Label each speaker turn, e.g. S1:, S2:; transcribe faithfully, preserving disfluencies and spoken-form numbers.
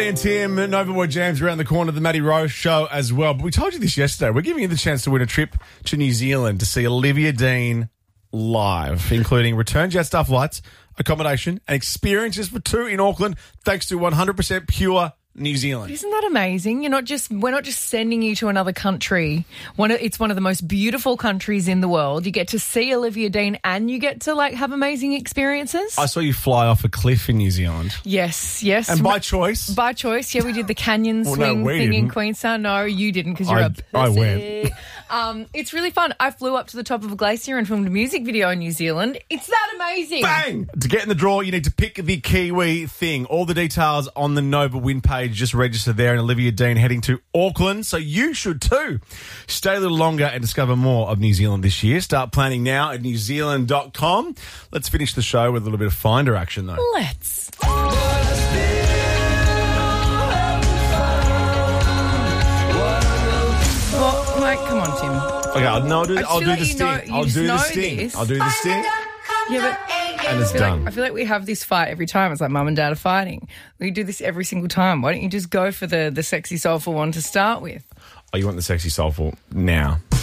S1: and Tim, Nova Boy Jams around the corner, the Matty Rowe Show as well. But we told you this yesterday. We're giving you the chance to win a trip to New Zealand to see Olivia Dean live, including return jet stuff flights, accommodation, and experiences for two in Auckland, thanks to one hundred percent pure New Zealand.
S2: Isn't that amazing? You're not just we're not just sending you to another country. One of, it's one of the most beautiful countries in the world. You get to see Olivia Dean and you get to like have amazing experiences.
S1: I saw you fly off a cliff in New Zealand.
S2: Yes, yes.
S1: And by choice.
S2: By choice, yeah, we did the canyon
S1: Well,
S2: swing
S1: no, we
S2: thing
S1: didn't.
S2: in Queenstown. No, you didn't because you're
S1: I-
S2: a pussy.
S1: I went.
S2: Um, it's really fun. I flew up to the top of a glacier and filmed a music video in New Zealand. It's that amazing.
S1: Bang! To get in the draw, you need to pick the Kiwi thing. All the details on the Nova Win page. Just register there, and Olivia Dean heading to Auckland, so you should too. Stay a little longer and discover more of New Zealand this year. Start planning now at new zealand dot com. Let's finish the show with a little bit of Finder action, though.
S2: Let's. Well, like, come on, Tim.
S1: Okay, I'll, no, I'll do,
S2: I just
S1: I'll
S2: feel
S1: do
S2: like
S1: the
S2: you
S1: sting.
S2: know- you
S1: I'll
S2: just
S1: do the
S2: know
S1: sting.
S2: this.
S1: I'll do the sting,
S2: Yeah, but
S1: and it's
S2: I feel,
S1: done.
S2: like, I feel like we have this fight every time. It's like mum and dad are fighting. We do this every single time. Why don't you just go for the, the sexy, soulful one to start with?
S1: Oh, you want the sexy soulful now?